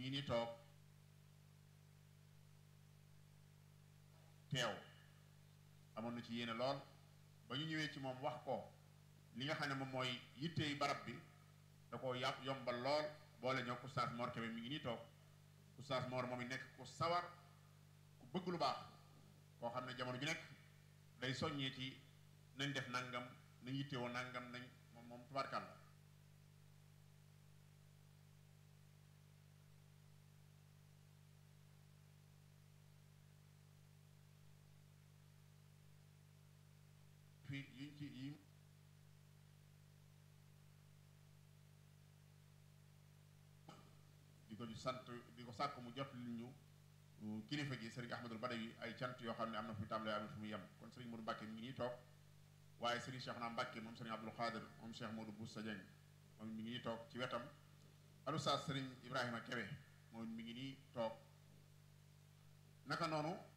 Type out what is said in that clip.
ngi nii toog teew amoon na ci yéene lool ba ñu ñëwee ci moom wax ko li nga xam ne moom mooy yittey barab bi da ko yombal lool boole ñoo Oustaz Mor Kébé mi ngi nii toog Oustaz Mor moom it nekk ku sawar ku bëgg lu baax koo xam ne jamono ju nekk day soññee ci nañ def nangam nañ yittewoo nangam nañ moom tubaarkàlla fii yiñ ci yi di ko sant di ko sàkk mu jot li ñu kilifa gi Serigne Ahmadul Badawi ay cant yoo xam ne am na fu mu tàmbalee am na fu mu yem kon Serigne Modou Mbacke mi ngi nii toog waaye Serigne Cheikh naa Mbacke moom Serigne Abdoul Khadir moom Cheikh Modou Boussa Dieng moom mi ngi nii toog ci wetam Oustaz Serigne Ibrahima Kébé moom mi ngi nii toog naka noonu